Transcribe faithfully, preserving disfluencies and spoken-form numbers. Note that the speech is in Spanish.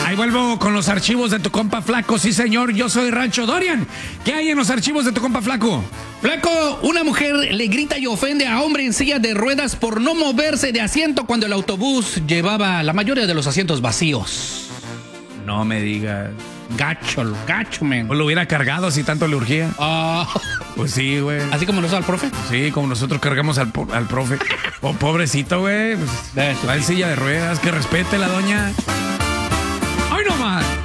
Ahí vuelvo con los archivos de tu compa Flaco. Sí, señor, yo soy Rancho Dorian. ¿Qué hay en los archivos de tu compa Flaco? Flaco, una mujer le grita y ofende a hombre en silla de ruedas por no moverse de asiento cuando el autobús llevaba la mayoría de los asientos vacíos. No me digas. Gacho, gacho, man. ¿O lo hubiera cargado si tanto le urgía? Ah, Pues sí, güey. así como lo usa el profe. Sí, como nosotros cargamos al, po- al profe. Oh, pobrecito, güey. Pues, Eso va en sí. silla de ruedas. Que respete la doña. ¡Ay, no más!